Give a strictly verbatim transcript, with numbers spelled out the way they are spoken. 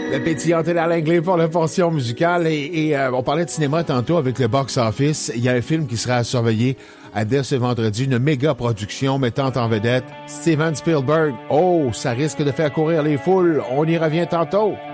Le pétillant est à l'anglais pour la portion musicale. Et, et euh, on parlait de cinéma tantôt avec le box-office. Il y a un film qui sera à surveiller à dès ce vendredi, une méga production mettant en vedette Steven Spielberg. Oh, ça risque de faire courir les foules. On y revient tantôt.